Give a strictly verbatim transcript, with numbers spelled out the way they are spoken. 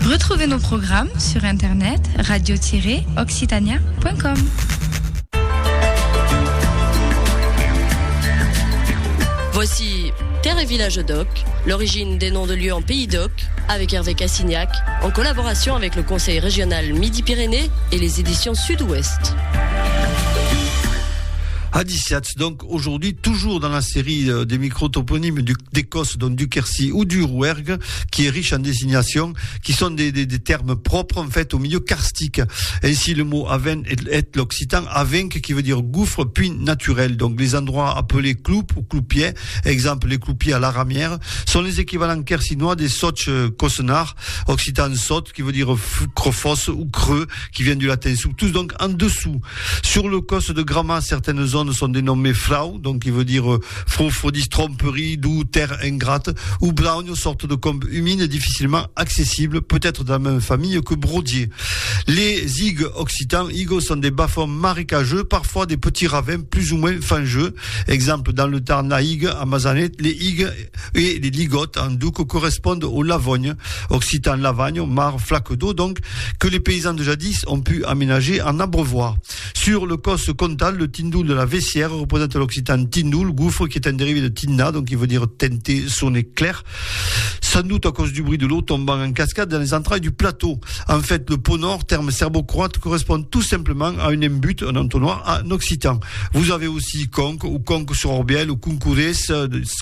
Retrouvez nos programmes sur internet radio tiret occitania point com. Voici Terre et Village d'Oc, l'origine des noms de lieux en Pays d'Oc, avec Hervé Cassignac, en collaboration avec le Conseil régional Midi-Pyrénées et les éditions Sud-Ouest. Hadiciats, donc aujourd'hui toujours dans la série euh, des microtoponymes du, d'Écosse, donc du Quercy ou du Rouergue, qui est riche en désignations, qui sont des, des, des termes propres en fait au milieu karstique. Ainsi le mot aven est, est l'occitan avenc qui veut dire gouffre puis naturel. Donc les endroits appelés cloup ou cloupiers, exemple les cloupiers à la ramière, sont les équivalents quercinois des socs cossenards, occitan saute qui veut dire crofos ou creux qui vient du latin sous, tous donc en dessous. Sur le cos de Gramma, certaines zones sont dénommées frau, donc qui veut dire froufrodis, tromperie, d'où terre ingrate, ou brown, sorte de combe humide difficilement accessible, peut-être dans la même famille que brodier. Les igues occitans, higos sont des bas-fonds marécageux, parfois des petits ravins plus ou moins fangeux. Exemple, dans le Tarn, la higue, à Mazanet, les higues et les ligotes en douc correspondent aux lavognes, occitan lavagne, mare, flaque d'eau, donc, que les paysans de jadis ont pu aménager en abreuvoir. Sur le cos comtal, le tindoul de la Vessière représente l'occitan tindoul, gouffre, qui est un dérivé de tinna, donc qui veut dire teinté, sonné, clair. Sans doute à cause du bruit de l'eau tombant en cascade dans les entrailles du plateau. En fait, le pot nord, terme serbo-croate, correspond tout simplement à une embute, un entonnoir en occitan. Vous avez aussi conque ou conque sur orbiel ou concourès,